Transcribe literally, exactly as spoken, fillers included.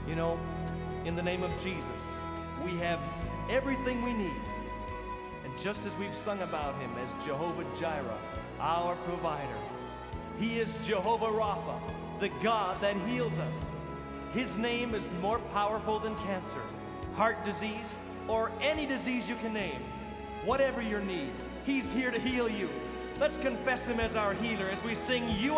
You know, in the name of Jesus, we have everything we need. And just as we've sung about him as Jehovah Jireh, our provider, he is Jehovah Rapha, the God that heals us. His name is more powerful than cancer, heart disease, or any disease you can name. Whatever your need, he's here to heal you. Let's confess him as our healer as we sing, "You